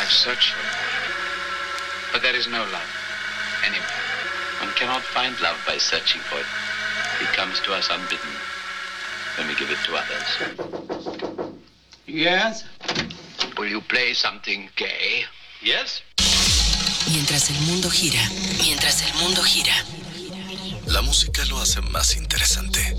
I've searched for it, but there is no love anywhere. One cannot find love by searching for it. It comes to us unbidden when we give it to others. Yes? Will you play something gay? Yes? Mientras el mundo gira, la música lo hace más interesante.